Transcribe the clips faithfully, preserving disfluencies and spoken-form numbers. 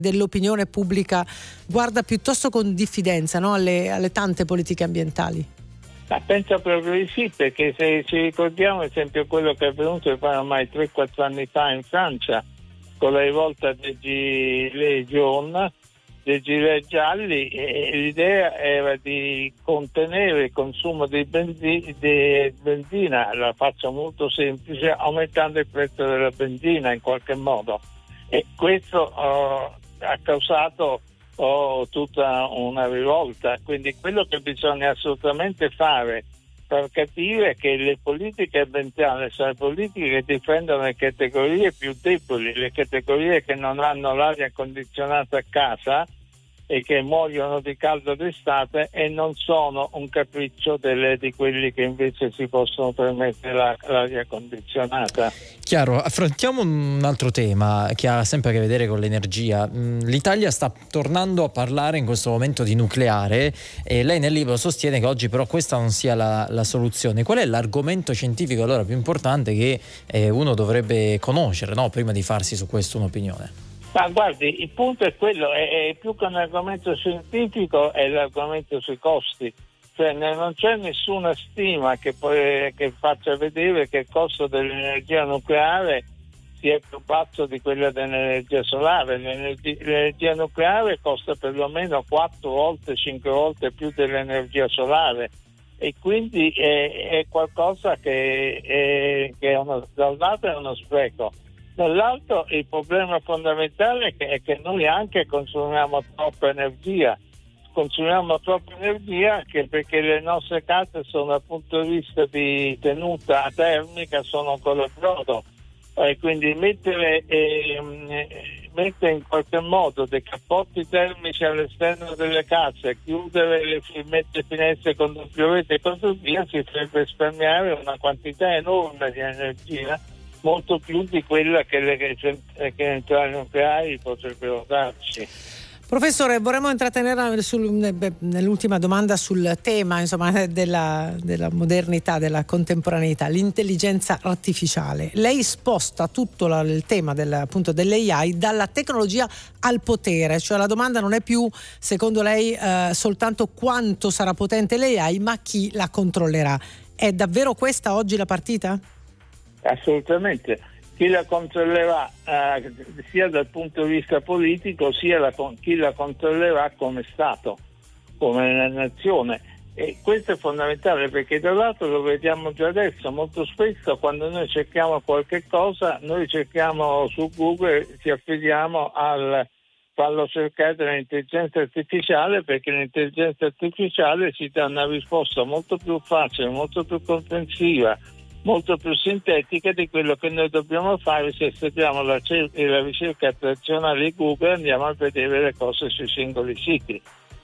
dell'opinione pubblica guarda piuttosto con diffidenza, no? alle, alle tante politiche ambientali? Ma penso proprio di sì, perché se ci ricordiamo ad esempio quello che è avvenuto ormai tre quattro anni fa in Francia con la rivolta dei gilet jaune, dei gilet gialli, e l'idea era di contenere il consumo di benzina, di benzina, la faccio molto semplice, aumentando il prezzo della benzina in qualche modo, e questo uh, ha causato oh, tutta una rivolta. Quindi quello che bisogna assolutamente fare per capire che le politiche ambientali sono politiche che difendono le categorie più deboli, le categorie che non hanno l'aria condizionata a casa e che muoiono di caldo d'estate, e non sono un capriccio delle, di quelli che invece si possono permettere la, l'aria condizionata. Chiaro, affrontiamo un altro tema che ha sempre a che vedere con l'energia. L'Italia sta tornando a parlare in questo momento di nucleare, e lei nel libro sostiene che oggi però questa non sia la, la soluzione. Qual è l'argomento scientifico allora più importante che eh, uno dovrebbe conoscere, no? Prima di farsi su questo un'opinione? Ma guardi, il punto è quello, è, è più che un argomento scientifico, è l'argomento sui costi. Cioè non c'è nessuna stima che, poi, che faccia vedere che il costo dell'energia nucleare sia più basso di quella dell'energia solare. L'energia, l'energia nucleare costa perlomeno quattro volte, cinque volte più dell'energia solare, e quindi è, è qualcosa che, è, che è uno, da un lato è uno spreco. Dall'altro il problema fondamentale è che, è che noi anche consumiamo troppa energia, consumiamo troppa energia anche perché le nostre case sono, dal punto di vista di tenuta termica, sono con il brodo, e quindi mettere, eh, mettere in qualche modo dei cappotti termici all'esterno delle case, chiudere le mettere finestre con doppio rete e così via, si farebbe risparmiare una quantità enorme di energia, molto più di quella che le, che le centrali nucleari potrebbero darci. Professore, vorremmo intrattenere sul, nell'ultima domanda sul tema, insomma, della, della modernità, della contemporaneità, l'intelligenza artificiale. Lei sposta tutto la, il tema del, appunto dell'A I dalla tecnologia al potere, cioè la domanda non è più, secondo lei, eh, soltanto quanto sarà potente l'A I, ma chi la controllerà. È davvero questa oggi la partita? Assolutamente, chi la controllerà eh, sia dal punto di vista politico, sia la, chi la controllerà come Stato, come nazione, e questo è fondamentale, perché tra l'altro lo vediamo già adesso. Molto spesso quando noi cerchiamo qualche cosa, noi cerchiamo su Google, ci affidiamo al fallo cercare dell'intelligenza artificiale, perché l'intelligenza artificiale ci dà una risposta molto più facile, molto più comprensiva, molto più sintetica di quello che noi dobbiamo fare se seguiamo la, la ricerca tradizionale di Google, andiamo a vedere le cose sui singoli siti.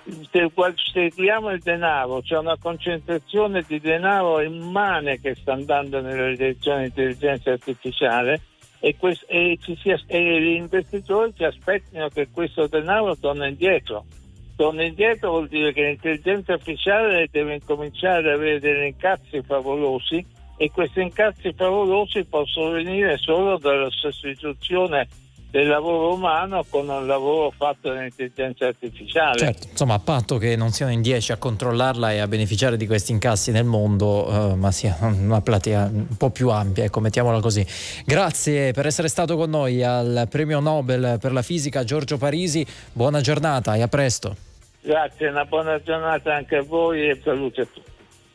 Se seguiamo il denaro, c'è una concentrazione di denaro immane che sta andando nella direzione dell'intelligenza artificiale, e, questo, e, ci si, e gli investitori ci aspettano che questo denaro torni indietro. Torna indietro vuol dire che l'intelligenza artificiale deve incominciare ad avere degli incassi favolosi, e questi incassi favolosi possono venire solo dalla sostituzione del lavoro umano con un lavoro fatto dall'intelligenza artificiale. Certo, insomma, a patto che non siano in dieci a controllarla e a beneficiare di questi incassi nel mondo, eh, ma sia una platea un po' più ampia, ecco, mettiamola così. Grazie per essere stato con noi al premio Nobel per la fisica Giorgio Parisi. Buona giornata e a presto. Grazie, una buona giornata anche a voi e salute a tutti.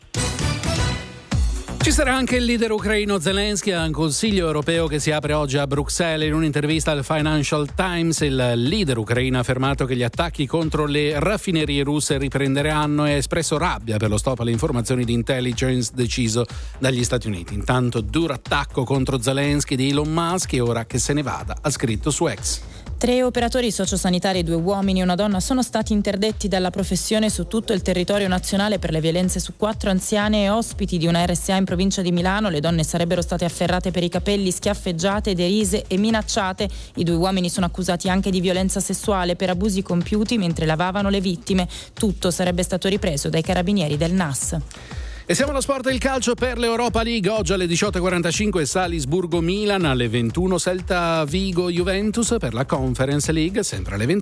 Ci sarà anche il leader ucraino Zelensky al Consiglio europeo che si apre oggi a Bruxelles. In un'intervista al Financial Times, il leader ucraino ha affermato che gli attacchi contro le raffinerie russe riprenderanno e ha espresso rabbia per lo stop alle informazioni di intelligence deciso dagli Stati Uniti. Intanto, duro attacco contro Zelensky di Elon Musk, e ora che se ne vada, ha scritto su X. Tre operatori sociosanitari, due uomini e una donna, sono stati interdetti dalla professione su tutto il territorio nazionale per le violenze su quattro anziane e ospiti di una R S A in provincia di Milano. Le donne sarebbero state afferrate per i capelli, schiaffeggiate, derise e minacciate. I due uomini sono accusati anche di violenza sessuale per abusi compiuti mentre lavavano le vittime. Tutto sarebbe stato ripreso dai carabinieri del N A S. E siamo allo sport e il calcio per l'Europa League. Oggi alle diciotto e quarantacinque Salisburgo Milan, alle ventuno Celta Vigo Juventus per la Conference League, sempre alle ventuno.